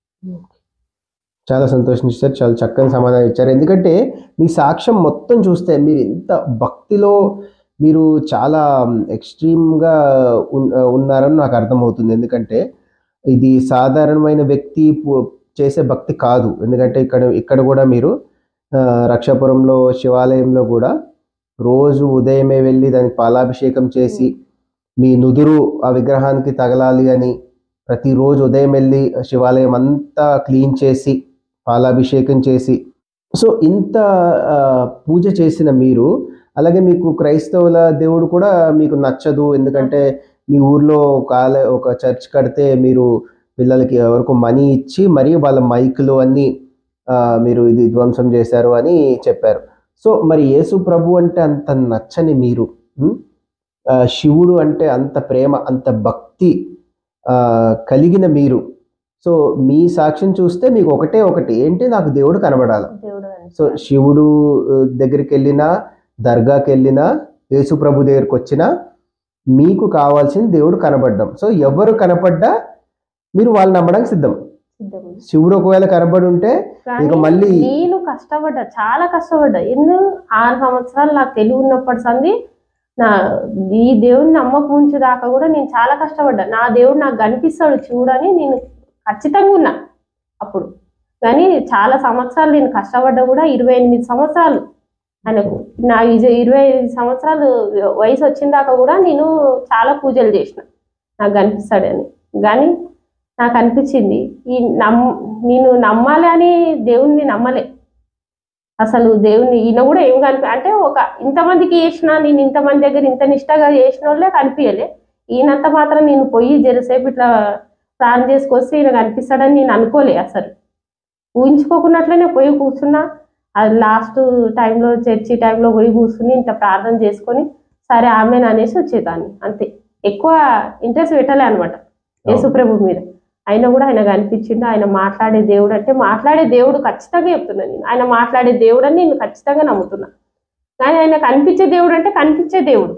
చాలా సంతోషం ఇచ్చారు, చాలా చక్కని సమాధానం ఇచ్చారు. ఎందుకంటే మీ సాక్ష్యం మొత్తం చూస్తే మీరు ఎంత భక్తిలో మీరు చాలా ఎక్స్ట్రీమ్గా ఉన్- ఉన్నారని నాకు అర్థమవుతుంది. ఎందుకంటే ఇది సాధారణమైన వ్యక్తి పు- చేసే భక్తి కాదు. ఎందుకంటే ఇక్కడ ఇక్కడ కూడా మీరు ఆ, రక్షాపురంలో శివాలయంలో కూడా రోజు ఉదయమే వెళ్ళి దానికి పాలాభిషేకం చేసి మీ నుదురు ఆ విగ్రహానికి తగలాలి అని ప్రతిరోజు ఉదయం వెళ్ళి శివాలయం అంతా క్లీన్ చేసి పాలాభిషేకం చేసి, సో ఇంత ఆ, పూజ చేసిన మీరు, అలాగే మీకు క్రైస్తవుల దేవుడు కూడా మీకు నచ్చదు. ఎందుకంటే మీ ఊర్లో ఒక ఆల- ఒక చర్చ్ కడితే మీరు పిల్లలకి ఎవరికి మనీ ఇచ్చి మరి వాళ్ళ మైకులు అన్నీ ఆ, మీరు ఇది ధ్వంసం చేశారు అని చెప్పారు. సో మరి యేసు ప్రభు అంటే అంత నచ్చని మీరు, ఉం? ఆ, శివుడు అంటే అంత ప్రేమ అంత భక్తి ఆ, కలిగిన మీరు, సో మీ సాక్ష్యం చూస్తే మీకు ఒకటే ఒకటి ఏంటి, నాకు దేవుడు కనబడాలి. దేవుడు సో కనిపించాలి. శివుడు ఆ, దగ్గరికి వెళ్ళినా, దర్గాకి వెళ్ళినా, యేసు ప్రభు దగ్గరికి వచ్చినా మీకు కావాల్సింది దేవుడు కనబడ్డం. సో ఎవరు కనపడ్డా మీరు వాళ్ళు నమ్మడానికి సిద్ధం. సిద్ధం ఉంది. శివుడు ఒకవేళ కనబడి ఉంటే కానీ ఇక మళ్ళీ నేను కష్టపడ్డా, చాలా కష్టపడ్డా. ఎన్నో ఆరు సంవత్సరాలు నాకు తెలివి ఉన్నప్పటి సంది నా ఈ దేవుని నమ్మకం ఉంచి దాకా కూడా నేను చాలా కష్టపడ్డా. నా దేవుడు నాకు కనిపిస్తాడు చూడని నేను ఖచ్చితంగా ఉన్నా అప్పుడు. కానీ చాలా సంవత్సరాలు నేను కష్టపడ్డా కూడా. ఇరవై ఎనిమిది సంవత్సరాలు ఆయనకు నా ఇజ- ఇరవై ఐదు సంవత్సరాలు వయసు వచ్చిన దాకా కూడా నేను చాలా పూజలు చేసిన నాకు కనిపిస్తాడని. కానీ నాకు అనిపించింది ఈ నమ్ నేను నమ్మాలి అని దేవుణ్ణి నమ్మలే. అసలు దేవుణ్ణి ఈయన కూడా ఏం కనిపి అంటే ఒక ఇంతమందికి చేసిన, నేను ఇంతమంది దగ్గర ఇంత నిష్టగా చేసిన వాళ్ళే కనిపించలే. ఈయనంత మాత్రం నేను పోయి జరసేపు ఇట్లా ప్రార్థన చేసుకొస్తే ఈయన కనిపిస్తాడని నేను అనుకోలే. అసలు ఊహించుకోకున్నట్లనే పోయి కూర్చున్నా. అది లాస్ట్ టైంలో చర్చి టైంలో పోయి కూర్చుని ఇంత ప్రార్థన చేసుకొని సరే ఆమె అనేసి వచ్చేదాన్ని. అంతే, ఎక్కువ ఇంట్రెస్ట్ పెట్టలే అనమాట యేసుప్రభు మీద. అయినా కూడా ఆయన కనిపించిండు. ఆయన మాట్లాడే దేవుడు అంటే మాట్లాడే దేవుడు ఖచ్చితంగా చెప్తున్నా నేను. ఆయన మాట్లాడే దేవుడు అని నేను ఖచ్చితంగా నమ్ముతున్నా. కానీ ఆయన కనిపించే దేవుడు అంటే కనిపించే దేవుడు.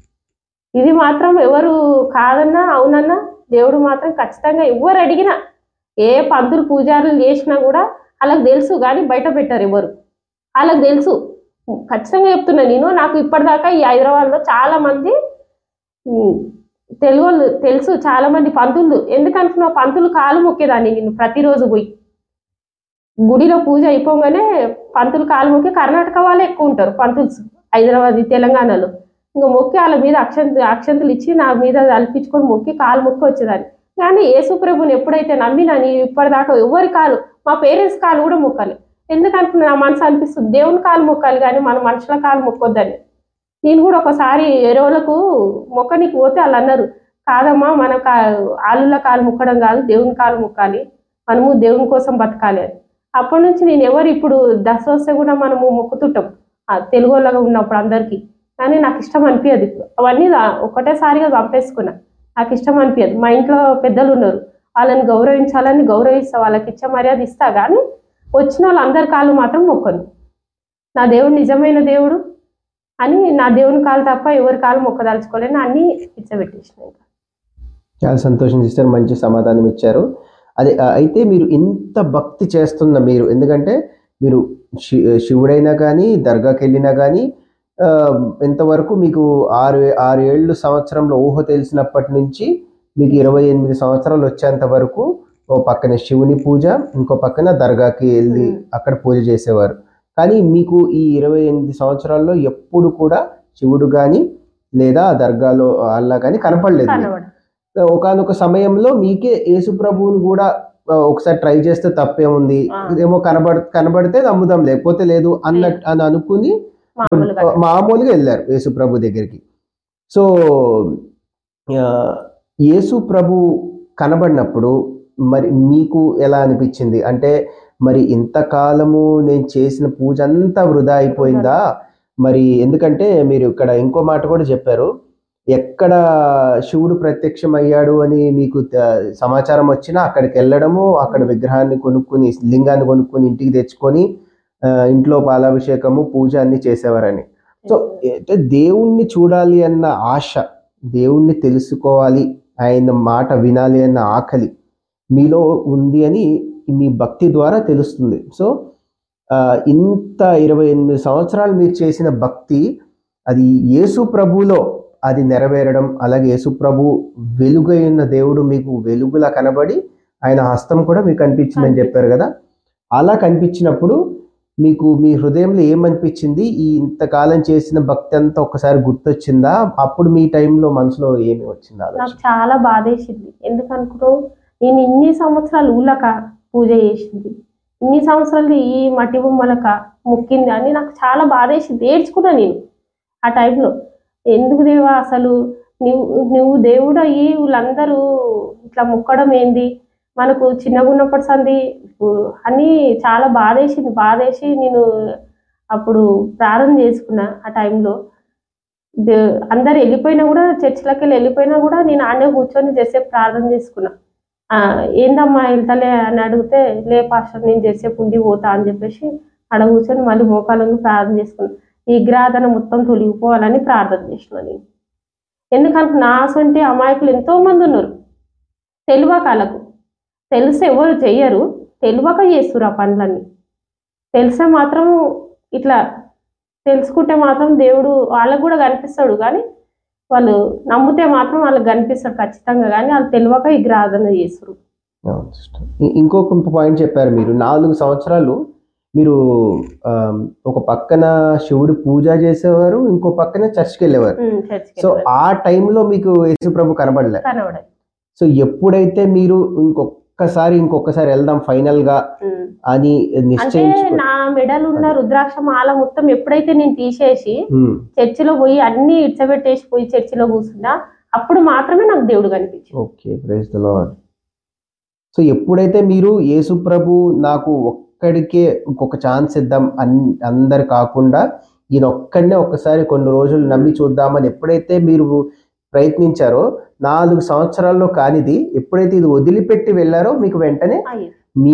ఇది మాత్రం ఎవరు కాదన్నా అవునన్నా దేవుడు మాత్రం ఖచ్చితంగా ఎవరు అడిగినా, ఏ పంతులు పూజారులు చేసినా కూడా వాళ్ళకి తెలుసు, కానీ బయట పెట్టారు ఎవరు. వాళ్ళకి తెలుసు, ఖచ్చితంగా చెప్తున్నా నేను. నాకు ఇప్పటిదాకా ఈ హైదరాబాద్లో చాలా మంది ఉమ్, తెలుగు వాళ్ళు తెలుసు, చాలా మంది పంతులు. ఎందుకనుకున్నావు, పంతులు కాలు మొక్కేదాన్ని నేను ప్రతిరోజు పోయి. గుడిలో పూజ అయిపోగానే పంతులు కాలు మొక్కి, కర్ణాటక వాళ్ళే ఎక్కువ ఉంటారు పంతులు హైదరాబాద్ తెలంగాణలో. ఇంకా మొక్కి వాళ్ళ మీద అక్షంత అక్షంతలు ఇచ్చి నా మీద అల్పించుకొని మొక్కి కాలు మొక్కి వచ్చేదాన్ని. కానీ యేసుప్రభుని ఎప్పుడైతే నమ్మినా నేను ఇప్పటిదాకా ఎవరి కాలు, మా పేరెంట్స్ కాలు కూడా మొక్కాలి. ఎందుకంటే నా మనసు అనిపిస్తుంది దేవుని కాలు మొక్కాలి కానీ మన మనుషుల కాలు మొక్కొద్దని. నేను కూడా ఒకసారి ఎరువులకు మొక్కనికి పోతే వాళ్ళు అన్నారు, కాదమ్మా మన కా ఆలుల కాలు మొక్కడం కాదు, దేవుని కాలు మొక్కాలి, మనము దేవుని కోసం బతకాలి అని. అప్పటి నుంచి నేను ఎవరు ఇప్పుడు దశ వస్తే కూడా మనము మొక్కుతుంటాం ఆ తెలుగు వాళ్ళగా ఉన్నప్పుడు అందరికీ. కానీ నాకు ఇష్టం అనిపించదు. అవన్నీ దా- ఒకటేసారిగా చంపేసుకున్నా. నాకు ఇష్టం అనిపించదు. మా ఇంట్లో పెద్దలు ఉన్నారు, వాళ్ళని గౌరవించాలని గౌరవిస్తా, వాళ్ళకి ఇచ్చే మర్యాద ఇస్తా. కానీ వచ్చిన వాళ్ళందరి కాళ్ళు మాత్రం మొక్కను. నా దేవుడు నిజమైన దేవుడు అని నా దేవుని కాలు తప్ప ఎవరి కాలు మొక్కదలుచుకోలేని అన్ని ఇచ్చబెట్టేసిన. చాలా సంతోషం సిస్టర్, మంచి సమాధానం ఇచ్చారు. అదే ఆ, అయితే మీరు ఇంత భక్తి చేస్తున్న మీరు, ఎందుకంటే మీరు శి శివుడైనా కానీ దర్గాకి వెళ్ళినా కానీ ఆ, ఇంతవరకు మీకు ఆరు ఆరు ఏళ్ళు సంవత్సరంలో ఊహ తెలిసినప్పటి నుంచి మీకు ఇరవై ఎనిమిది సంవత్సరాలు వచ్చేంత వరకు ఓ పక్కన శివుని పూజ, ఇంకో పక్కన దర్గాకి వెళ్ళి అక్కడ పూజ చేసేవారు. కానీ మీకు ఈ ఇరవై ఎనిమిది సంవత్సరాల్లో ఎప్పుడు కూడా శివుడు కానీ లేదా దర్గాలో అల్లా కానీ కనపడలేదు. కనబడ ఒకానొక సమయంలో మీకే యేసు ప్రభువుని కూడా ఆ, ఒకసారి ట్రై చేస్తే తప్పేముంది, ఆ, ఇదేమో కనబడ కనబడితే నమ్ముదాం లేకపోతే లేదు అన్నట్టు అని అనుకుని మామూలుగా మామూలుగా వెళ్ళారు యేసు ప్రభు దగ్గరికి. సో ఆ, యేసు ప్రభు కనబడినప్పుడు మరి మీకు ఎలా అనిపించింది? అంటే మరి ఇంతకాలము నేను చేసిన పూజ అంతా వృధా అయిపోయిందా? మరి ఎందుకంటే మీరు ఇక్కడ ఇంకో మాట కూడా చెప్పారు, ఎక్కడ శివుడు ప్రత్యక్షం అయ్యాడు అని మీకు త- సమాచారం వచ్చినా అక్కడికి వెళ్ళడము, అక్కడ విగ్రహాన్ని కొనుక్కుని లింగాన్ని కొనుక్కుని ఇంటికి తెచ్చుకొని ఆ, ఇంట్లో పాలాభిషేకము పూజ అన్ని చేసేవారని. సో అంటే దేవుణ్ణి చూడాలి అన్న ఆశ, దేవుణ్ణి తెలుసుకోవాలి, ఆయన మాట వినాలి అన్న ఆకలి మీలో ఉంది అని మీ భక్తి ద్వారా తెలుస్తుంది. సో ఆ, ఇంత ఇరవై ఎనిమిది సంవత్సరాలు మీరు చేసిన భక్తి అది యేసు ప్రభులో అది నెరవేరడం, అలాగే యేసు ప్రభు వెలుగైన దేవుడు మీకు వెలుగులా కనబడి ఆయన హస్తం కూడా మీకు కనిపించిందని చెప్పారు కదా. అలా కనిపించినప్పుడు మీకు మీ హృదయంలో ఏమనిపించింది? ఈ ఇంతకాలం చేసిన భక్తి అంతా ఒక్కసారి గుర్తొచ్చిందా? అప్పుడు మీ టైంలో మనసులో ఏమి వచ్చింది నాకు ఆలోచన? చాలా బాధేసింది. ఎందుకనుకో నేను ఇన్ని సంవత్సరాలు ఊళ్ళక పూజ చేసింది, ఇన్ని సంవత్సరాలు ఈ మట్టి బొమ్మలక మొక్కింది అని నాకు చాలా బాధేసింది. ఏడ్చుకున్నా నేను ఆ టైంలో. ఎందుకు దేవా అసలు నువ్వు నువ్వు దేవుడు అయ్యి వీళ్ళందరూ ఇట్లా మొక్కడం ఏంది, మనకు చిన్నగా ఉన్నప్పటి సంది ఇప్పుడు అని చాలా బాధేసింది. బాధేసి నేను అప్పుడు ప్రార్థన చేసుకున్నా ఆ టైంలో. దే అందరు వెళ్ళిపోయినా కూడా, చర్చిలోకి వెళ్ళి వెళ్ళిపోయినా కూడా నేను ఆడనే కూర్చొని చేసే ప్రార్థన చేసుకున్నా. ఆ, ఏందమ్మా వెళ్తలే అని అడిగితే, లే పాస్టర్ నేను చేసేపు ఉండి పోతా అని చెప్పేసి ఆడ కూర్చొని మళ్ళీ మోకాళ్ళని ప్రార్థన చేసుకున్నా. ఈ విగ్రహాధన మొత్తం తొలగిపోవాలని ప్రార్థన చేసిన నేను. ఎందుకంటే నా అసంటి అమాయకులు ఎంతో మంది ఉన్నారు, తెలియక వాళ్ళకు తెలిసి ఎవరు చెయ్యరు, తెలియక చేస్తురు ఆ పనులన్నీ. తెలిసే మాత్రం ఇట్లా తెలుసుకుంటే మాత్రం దేవుడు వాళ్ళకు కూడా కనిపిస్తాడు, కానీ వాళ్ళు నమ్మితే మాత్రం వాళ్ళకి కనిపిస్తాడు ఖచ్చితంగా, కానీ వాళ్ళు తెలియక విగ్రహాధన చేస్తారు. అవును సిస్టర్. ఇ- ఇంకొక పాయింట్ చెప్పారు మీరు, నాలుగు సంవత్సరాలు మీరు ఆ, ఒక పక్కన శివుడు పూజ చేసేవారు, ఇంకో పక్కన చర్చ్కి వెళ్ళేవారు. ఉమ్, చర్చికి సో వెళ్ళేవారు. ఆ టైంలో మీకు యేసు ప్రభు కనబడలే. కనబడాలి. సో ఎప్పుడైతే మీరు ఇంకొకసారి ఇంకొకసారి వెళ్దాం ఫైనల్ గా ఉమ్. అని అంటే నిశ్చయించుకో నా మెడలు ఉన్న రుద్రాక్ష మాల మొత్తం ఎప్పుడైతే నేను తీసేసి ఉమ్, చర్చిలో పోయి అన్ని ఇడ్చబెట్టేసి పోయి చర్చిలో కూర్చున్నా, అప్పుడు మాత్రమే నాకు దేవుడు కనిపించింది. Okay, praise the lord. So ఎప్పుడైతే మీరు యేసు ప్రభు నాకు ఒక్కడికే ఇంకొక ఛాన్స్ ఇద్దాం అన్ అందరు కాకుండా ఈయన ఒక్కడనే ఒక్కసారి కొన్ని రోజులు నమ్మి చూద్దామని ఎప్పుడైతే మీరు ప్రయత్నించారో, నాలుగు సంవత్సరాల్లో కానిది ఎప్పుడైతే ఇది వదిలిపెట్టి వెళ్ళారో మీకు వెంటనే అయ్యో, మీ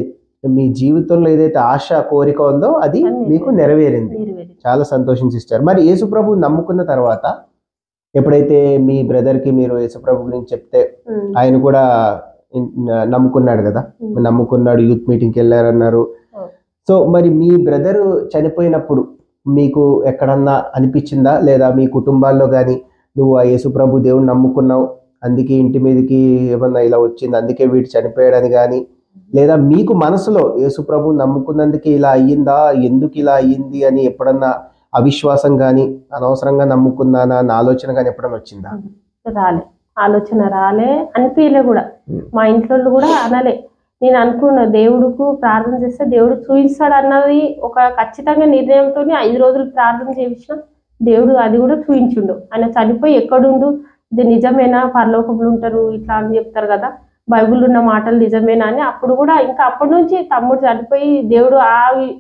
మీ జీవితంలో ఏదైతే ఆశ కోరిక ఉందో అది అన్నీ మీకు నెరవేరింది. నెరవేరింది. చాలా సంతోషించిస్తారు. మరి యేసు ప్రభు నమ్ముకున్న తర్వాత ఎప్పుడైతే మీ బ్రదర్కి మీరు యేసు ప్రభు గురించి చెప్తే ఉమ్. ఆయన కూడా ఇన్- నమ్ముకున్నాడు కదా, ఉమ్. నమ్ముకున్నాడు, యూత్ మీటింగ్కి వెళ్ళారన్నారు. ఓ. సో మరి మీ బ్రదర్ చనిపోయినప్పుడు మీకు ఎక్కడన్నా అనిపించిందా, లేదా మీ కుటుంబాల్లో కానీ నువ్వు ఆ యేసు ప్రభు దేవుని నమ్ముకున్నావు అందుకే ఇంటి మీదకి ఏమన్నా ఇలా వచ్చింది అందుకే వీడు చనిపోయాడని కానీ, లేదా మీకు మనసులో యేసు ప్రభు నమ్ముకున్నందుకే ఇలా అయ్యిందా, ఎందుకు ఇలా అయ్యింది అని ఎప్పుడన్నా అవిశ్వాసం కానీ అనవసరంగా నమ్ముకున్నానా అన్న ఆలోచన కానీ ఎప్పుడన్నా వచ్చిందా? రాలే, ఆలోచన రాలే, అనిపించలే కూడా. మా ఇంట్లో కూడా అనలే. నేను అనుకున్న దేవుడుకు ప్రార్థన చేస్తే దేవుడు చూపిస్తాడు అన్నది ఒక ఖచ్చితంగా నిర్ణయంతో ఐదు రోజులు ప్రార్థన చేయించిన దేవుడు అది కూడా చూపించుండు. ఆయన చనిపోయి ఎక్కడుండు, ఇది నిజమేనా, పరలోకంలో ఉంటారు ఇట్లా అని చెప్తారు కదా, బైబిల్ ఉన్న మాటలు నిజమేనా అని. అప్పుడు కూడా ఇంకా అప్పటి నుంచి తమ్ముడు చనిపోయి దేవుడు ఆ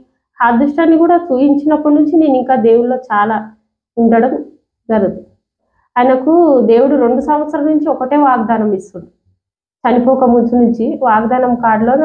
ఆ అదృష్టాన్ని కూడా చూపించినప్పటి నుంచి నేను ఇంకా దేవుళ్ళలో చాలా ఉండడం జరుగుతుంది. ఆయనకు దేవుడు రెండు సంవత్సరాల నుంచి ఒకటే వాగ్దానం ఇస్తుంది. చనిపోక ముందు నుంచి వాగ్దానం కార్డులో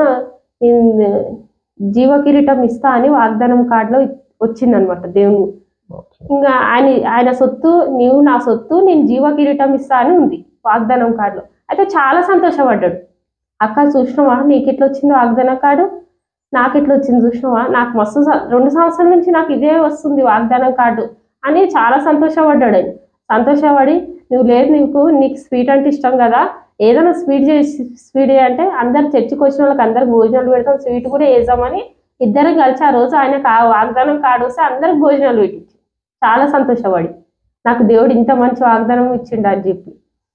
నేను జీవ కిరీటం ఇస్తా అని వాగ్దానం కార్డులో వచ్చిందనమాట దేవుని. ఇంకా ఆయన ఆయన సొత్తు, నీవు నా సొత్తు, నేను జీవ కిరీటం ఇస్తా అని ఉంది వాగ్దానం కార్డులో. అయితే చాలా సంతోషపడ్డాడు. అక్క చూసినావా నీకు ఎట్లా వచ్చింది వాగ్దానం కార్డు, నాకు ఎట్లా వచ్చింది చూసినావా, నాకు మస్తు స- రెండు సంవత్సరాల నుంచి నాకు ఇదే వస్తుంది వాగ్దానం కార్డు అని చాలా సంతోషపడ్డాడు ఆయన. సంతోషపడి నువ్వు లేదు, నీకు నీకు స్వీట్ అంటే ఇష్టం కదా, ఏదైనా స్వీట్ చేసి స్వీట్ అంటే అందరు చర్చికి వచ్చిన వాళ్ళకి అందరికి భోజనాలు పెడతాం, స్వీట్ కూడా వేద్దామని ఇద్దరం కలిసి ఆ రోజు ఆయనకు ఆ వాగ్దానం కార్డు వస్తే అందరికి భోజనాలు పెట్టించి చాలా సంతోషపడి నాకు దేవుడు ఇంత మంచి వాగ్దానం ఇచ్చిండు అని చెప్పి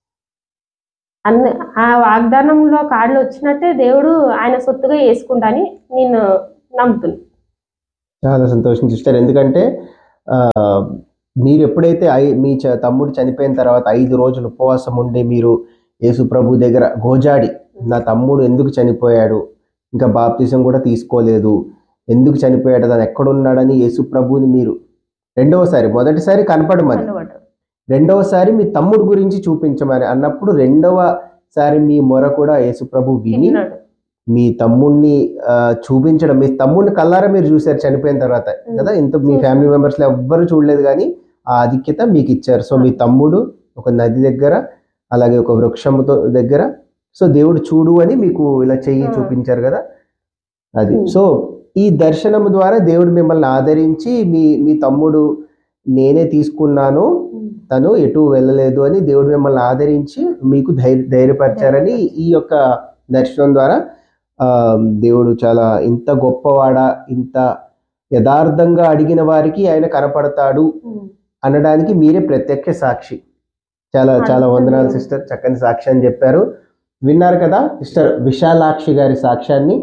అన్ని ఆ వాగ్దానంలో కార్డులు వచ్చినట్టే దేవుడు ఆయన సొత్తుగా వేసుకుంటాని నేను నమ్ముతున్నాను. చాలా సంతోషం సిస్టర్. ఎందుకంటే ఆ, మీరు ఎప్పుడైతే ఐ మీ చ తమ్ముడు చనిపోయిన తర్వాత ఐదు రోజులు ఉపవాసం ఉండి మీరు యేసు ప్రభు దగ్గర గోజాడి, నా తమ్ముడు ఎందుకు చనిపోయాడు, ఇంకా బాప్తిజం కూడా తీసుకోలేదు, ఎందుకు చనిపోయాడు, తను ఎక్కడున్నాడని యేసు ప్రభుని మీరు రెండవసారి, మొదటిసారి కనపడమని, రెండవసారి మీ తమ్ముడు గురించి చూపించమని అన్నప్పుడు రెండవసారి మీ మొర కూడా యేసు ప్రభు విని మీ తమ్ముడిని చూపించడం, మీ తమ్ముడిని కల్లారా మీరు చూశారు చనిపోయిన తర్వాత కదా. ఇంత మీ ఫ్యామిలీ మెంబర్స్ లో ఎవ్వరు చూడలేదు, కానీ ఆ ఆధిక్యత మీకు ఇచ్చారు. సో మీ తమ్ముడు ఒక నది దగ్గర, అలాగే ఒక వృక్షముతో దగ్గర, సో దేవుడు చూడు అని మీకు ఇలా చెయ్యి చూపించారు కదా, అది. సో ఈ దర్శనము ద్వారా దేవుడు మిమ్మల్ని ఆదరించి మీ మీ తమ్ముడు నేనే తీసుకున్నాను, తను ఎటు వెళ్ళలేదు అని దేవుడు మిమ్మల్ని ఆదరించి మీకు ధైర్య ధైర్యపరిచారని ఈ యొక్క దర్శనం ద్వారా ఆ దేవుడు చాలా ఇంత గొప్పవాడా, ఇంత యథార్థంగా అడిగిన వారికి ఆయన కనపడతాడు అనడానికి మీరే ప్రత్యక్ష సాక్షి. చాలా చాలా వందనాలు సిస్టర్, చక్కని సాక్ష్యం చెప్పారు. విన్నారు కదా సిస్టర్ విశాలాక్షి గారి సాక్ష్యాన్ని.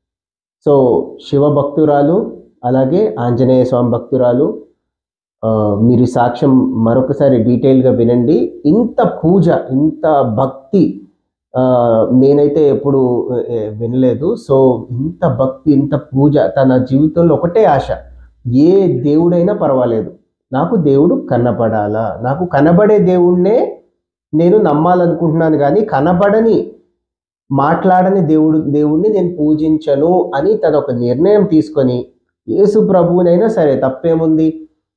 సో శివ భక్తురాలు, అలాగే ఆంజనేయ స్వామి భక్తురాలు. మీరు సాక్ష్యం మరొకసారి డీటెయిల్గా వినండి. ఇంత పూజ, ఇంత భక్తి నేనైతే ఎప్పుడు వినలేదు. సో ఇంత భక్తి, ఇంత పూజ, తన జీవితంలో ఒకటే ఆశ, ఏ దేవుడైనా పర్వాలేదు, నాకు దేవుడు కనబడాలా, నాకు కనబడే దేవుణ్ణే నేను నమ్మాలనుకుంటున్నాను, కానీ కనబడని మాట్లాడని దేవుడు దేవుణ్ణి నేను పూజించను అని తను ఒక నిర్ణయం తీసుకొని యేసు ప్రభువునైనా సరే తప్పేముంది,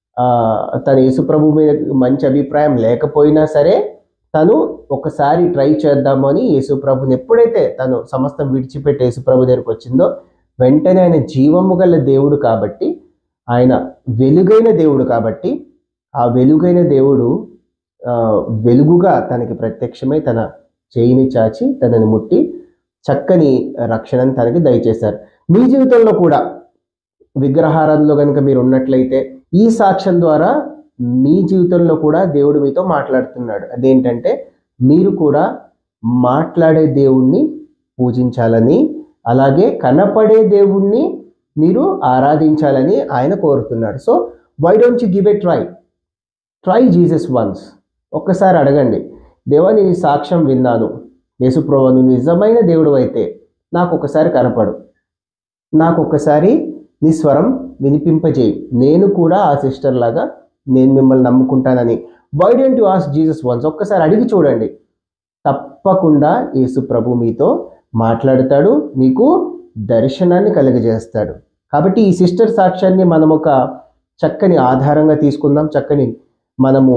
తన యేసు ప్రభు మీద మంచి అభిప్రాయం లేకపోయినా సరే తను ఒకసారి ట్రై చేద్దామని యేసు ప్రభుని ఎప్పుడైతే తను సమస్తం విడిచిపెట్టి యేసు ప్రభు దగ్గరికి వచ్చిందో వెంటనే ఆయన జీవము గల దేవుడు కాబట్టి, ఆయన వెలుగైన దేవుడు కాబట్టి, ఆ వెలుగైన దేవుడు వెలుగుగా తనకి ప్రత్యక్షమై తన చేయిని చాచి తనని ముట్టి చక్కని రక్షణను తనకి దయచేశారు. మీ జీవితంలో కూడా విగ్రహారాధనలో కనుక మీరు ఉన్నట్లయితే ఈ సాక్ష్యం ద్వారా మీ జీవితంలో కూడా దేవుడు మీతో మాట్లాడుతున్నాడు. అదేంటంటే మీరు కూడా మాట్లాడే దేవుణ్ణి పూజించాలని, అలాగే కనపడే దేవుణ్ణి మీరు ఆరాధించాలని ఆయన కోరుతున్నాడు. So why don't you give a try try Jesus once. ఒక్కసారి అడగండి, దేవా నేను ఈ సాక్ష్యం విన్నాను, యేసుప్రభు నువ్వు నిజమైన దేవుడు అయితే నాకు ఒకసారి కనపడు, నాకు ఒకసారి నీ స్వరం వినిపింపజేయి, నేను కూడా ఆ సిస్టర్ లాగా నేను మిమ్మల్ని నమ్ముకుంటానని. Why don't you ask Jesus once? ఒక్కసారి అడిగి చూడండి, తప్పకుండా యేసు ప్రభు మీతో మాట్లాడతాడు, మీకు దర్శనాన్ని కలిగజేస్తాడు. కాబట్టి ఈ సిస్టర్ సాక్ష్యాన్ని మనం ఒక చక్కని ఆధారంగా తీసుకుందాం, చక్కని మనము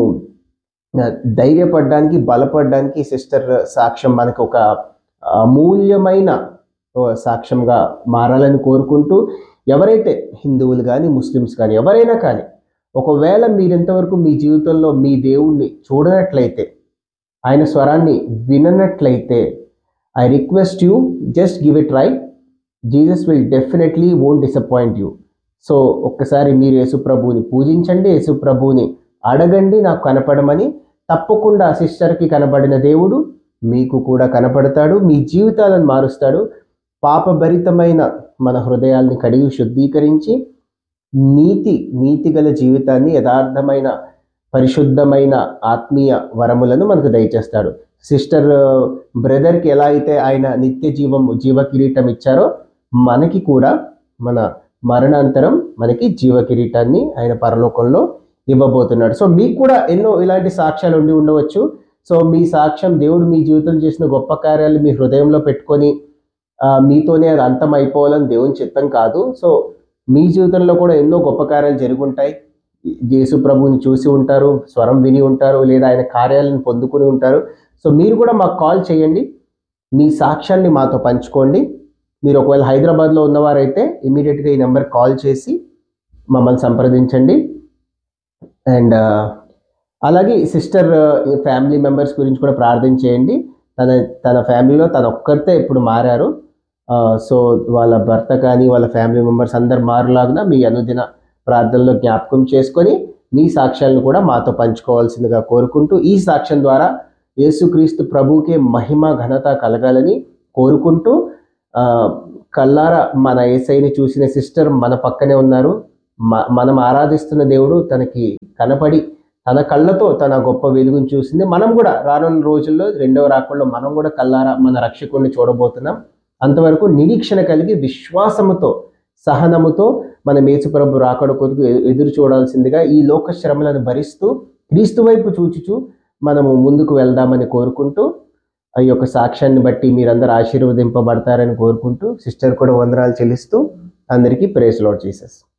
ధైర్యపడడానికి, బలపడడానికి సిస్టర్ సాక్ష్యం మనకు ఒక అమూల్యమైన సాక్ష్యంగా మారాలని కోరుకుంటూ, ఎవరైతే హిందువులు కానీ ముస్లిమ్స్ కానీ ఎవరైనా కానీ ఒకవేళ మీరెంతవరకు మీ జీవితంలో మీ దేవుణ్ణి చూడనట్లయితే, ఆయన స్వరాన్ని విననట్లయితే, I request you just give it try. Jesus will definitely won't disappoint you. So ఒక్కసారి మీరు యేసు ప్రభువుని పూజించండి, యేసు ప్రభువుని అడగండి నాకు కనపడమని. తప్పకుండా సిస్టర్కి కనబడిన దేవుడు మీకు కూడా కనపడతాడు, మీ జీవితాలను మారుస్తాడు. పాపభరితమైన మన హృదయాల్ని కడిగి శుద్ధీకరించి నీతి నీతిగల జీవితాన్ని, యథార్థమైన పరిశుద్ధమైన ఆత్మీయ వరములను మనకు దయచేస్తాడు. సిస్టర్ బ్రదర్కి ఎలా అయితే ఆయన నిత్య జీవం జీవ కిరీటం ఇచ్చారో మనకి కూడా మన మరణాంతరం మనకి జీవ కిరీటాన్ని ఆయన పరలోకంలో ఇవ్వబోతున్నాడు. సో మీకు కూడా ఎన్నో ఇలాంటి సాక్ష్యాలు ఉండి ఉండవచ్చు. సో మీ సాక్ష్యం, దేవుడు మీ జీవితంలో చేసిన గొప్ప కార్యాలు మీ హృదయంలో పెట్టుకొని మీతోనే అది అంతం అయిపోవాలని దేవుని చిత్తం కాదు. సో మీ జీవితంలో కూడా ఎన్నో గొప్ప కార్యాలు జరుగుంటాయి. యేసు ప్రభువుని చూసి ఉంటారు, స్వరం విని ఉంటారు, లేదా ఆయన కార్యాలను పొందుకుని ఉంటారు. సో మీరు కూడా మాకు కాల్ చేయండి, మీ సాక్ష్యాన్ని మాతో పంచుకోండి. మీరు ఒకవేళ హైదరాబాద్లో ఉన్నవారైతే ఇమీడియట్గా ఈ నెంబర్ కాల్ చేసి మమ్మల్ని సంప్రదించండి. అండ్ అలాగే సిస్టర్ ఫ్యామిలీ మెంబర్స్ గురించి కూడా ప్రార్థన చేయండి. తన తన ఫ్యామిలీలో తన ఒక్కరితే ఇప్పుడు మారారు. సో వాళ్ళ భర్త కానీ వాళ్ళ ఫ్యామిలీ మెంబర్స్ అందరు మారులాగున మీ అనుదిన ప్రార్థనలో జ్ఞాపకం చేసుకొని మీ సాక్ష్యాలను కూడా మాతో పంచుకోవాల్సిందిగా కోరుకుంటూ, ఈ సాక్ష్యం ద్వారా యేసుక్రీస్తు ప్రభువుకే మహిమ ఘనత కలగాలని కోరుకుంటూ, కల్లారా మన యేసయ్యని చూసిన సిస్టర్ మన పక్కనే ఉన్నారు. మనం ఆరాధిస్తున్న దేవుడు తనకి కనపడి తన కళ్ళతో తన గొప్ప వెలుగుని చూసింది. మనం కూడా రానున్న రోజుల్లో రెండవ రాకడలో మనం కూడా కల్లారా మన రక్షకుడిని చూడబోతున్నాం. అంతవరకు నిరీక్షణ కలిగి విశ్వాసముతో సహనముతో మన యేసుప్రభు రాకడ కొరకు ఎదురు చూడాల్సిందిగా ఈ లోక శ్రమలను భరిస్తూ క్రీస్తు వైపు చూచుచూ మనము ముందుకు వెళ్దామని కోరుకుంటూ, ఈ యొక్క సాక్ష్యాన్ని బట్టి మీరందరూ ఆశీర్వదింపబడతారని కోరుకుంటూ సిస్టర్ కూడా వందనాలు చెల్లిస్తూ అందరికీ ప్రైజ్ లార్డ్ జీసస్.